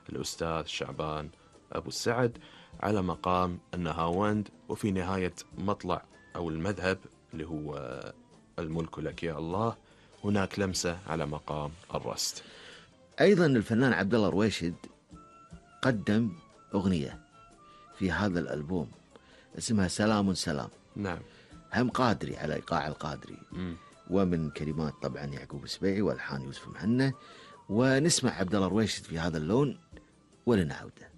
الأستاذ شعبان أبو السعد على مقام النهاوند، وفي نهاية مطلع أو المذهب اللي هو الملك لك يا الله هناك لمسة على مقام الرست. أيضا الفنان عبد الله رويشد قدم أغنية في هذا الألبوم اسمها سلام سلام. نعم. هم قادري على إيقاع القادري، ومن كلمات طبعا يعقوب السبيعي والحان يوسف مهنا. ونسمع عبد الله رويشد في هذا اللون ولنعوده.